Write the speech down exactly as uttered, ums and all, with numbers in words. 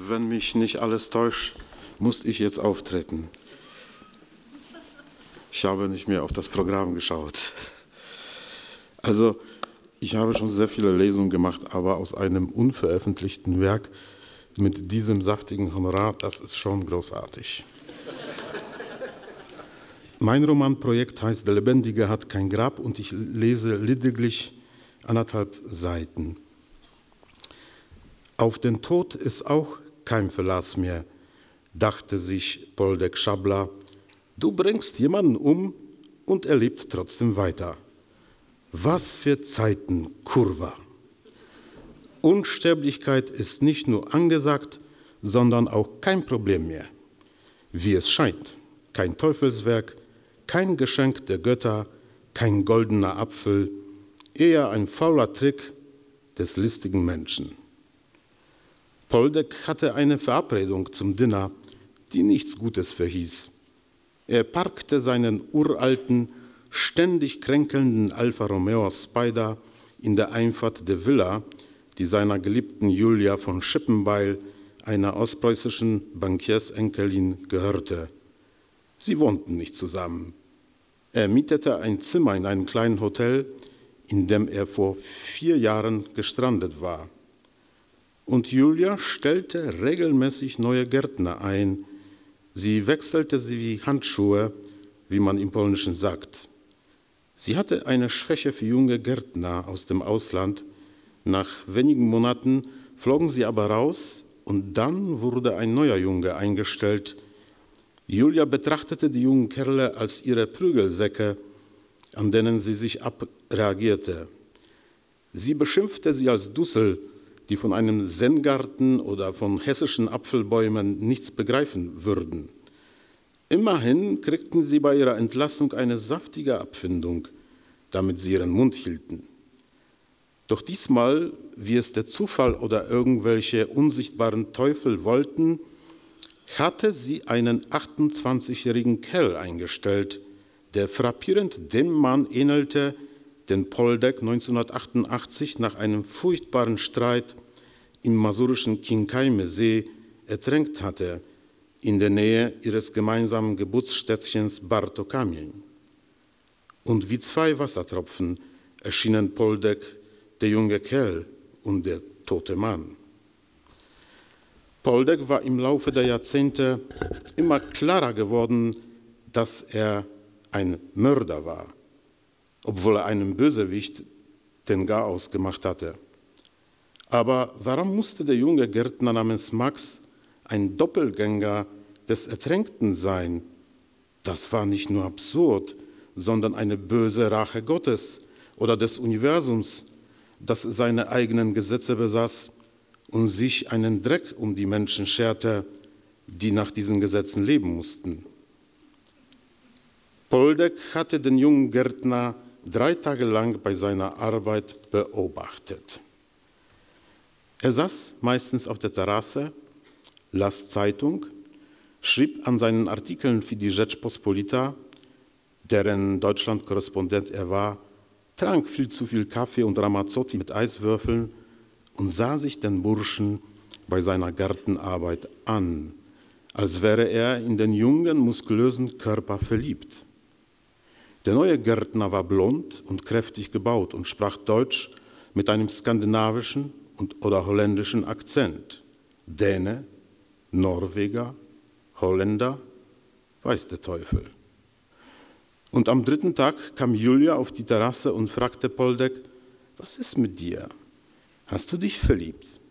Wenn mich nicht alles täuscht, muss ich jetzt auftreten. Ich habe nicht mehr auf das Programm geschaut. Also, ich habe schon sehr viele Lesungen gemacht, aber aus einem unveröffentlichten Werk mit diesem saftigen Honorar, das ist schon großartig. Mein Romanprojekt heißt Der Lebendige hat kein Grab und ich lese lediglich anderthalb Seiten. Auf den Tod ist auch kein Verlass mehr, dachte sich Poldek Schabla. Du bringst jemanden um und er lebt trotzdem weiter. Was für Zeiten, Kurva. Unsterblichkeit ist nicht nur angesagt, sondern auch kein Problem mehr. Wie es scheint, kein Teufelswerk, kein Geschenk der Götter, kein goldener Apfel, eher ein fauler Trick des listigen Menschen. Poldek hatte eine Verabredung zum Dinner, die nichts Gutes verhieß. Er parkte seinen uralten, ständig kränkelnden Alfa Romeo Spider in der Einfahrt der Villa, die seiner geliebten Julia von Schippenbeil, einer ostpreußischen Bankiersenkelin, gehörte. Sie wohnten nicht zusammen. Er mietete ein Zimmer in einem kleinen Hotel, in dem er vor vier Jahren gestrandet war. Und Julia stellte regelmäßig neue Gärtner ein. Sie wechselte sie wie Handschuhe, wie man im Polnischen sagt. Sie hatte eine Schwäche für junge Gärtner aus dem Ausland. Nach wenigen Monaten flogen sie aber raus und dann wurde ein neuer Junge eingestellt. Julia betrachtete die jungen Kerle als ihre Prügelsäcke, an denen sie sich abreagierte. Sie beschimpfte sie als Dussel, die von einem Zen-Garten oder von hessischen Apfelbäumen nichts begreifen würden. Immerhin kriegten sie bei ihrer Entlassung eine saftige Abfindung, damit sie ihren Mund hielten. Doch diesmal, wie es der Zufall oder irgendwelche unsichtbaren Teufel wollten, hatte sie einen achtundzwanzigjährigen Kerl eingestellt, der frappierend dem Mann ähnelte, den Poldek neunzehnhundertachtundachtzig nach einem furchtbaren Streit im masurischen Quincayme-See ertränkt hatte, in der Nähe ihres gemeinsamen Geburtsstädtchens Bartokamień. Und wie zwei Wassertropfen erschienen Poldek, der junge Kerl und der tote Mann. Poldek war im Laufe der Jahrzehnte immer klarer geworden, dass er ein Mörder war, obwohl er einem Bösewicht den Garaus gemacht hatte. Aber warum musste der junge Gärtner namens Max ein Doppelgänger des Ertränkten sein? Das war nicht nur absurd, sondern eine böse Rache Gottes oder des Universums, das seine eigenen Gesetze besaß und sich einen Dreck um die Menschen scherte, die nach diesen Gesetzen leben mussten. Poldek hatte den jungen Gärtner drei Tage lang bei seiner Arbeit beobachtet. Er saß meistens auf der Terrasse, las Zeitung, schrieb an seinen Artikeln für die Rzeczpospolita, deren Deutschland-Korrespondent er war, trank viel zu viel Kaffee und Ramazzotti mit Eiswürfeln und sah sich den Burschen bei seiner Gartenarbeit an, als wäre er in den jungen, muskulösen Körper verliebt. Der neue Gärtner war blond und kräftig gebaut und sprach Deutsch mit einem skandinavischen und oder holländischen Akzent. Däne, Norweger, Holländer, weiß der Teufel. Und am dritten Tag kam Julia auf die Terrasse und fragte Poldek, was ist mit dir? Hast du dich verliebt?